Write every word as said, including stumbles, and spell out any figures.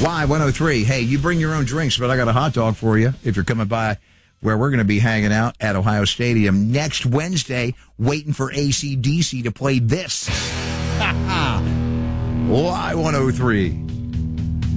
Y one oh three. Hey, you bring your own drinks, but I got a hot dog for you if you're coming by where we're going to be hanging out at Ohio Stadium next Wednesday, waiting for A C D C to play this. Y one oh three.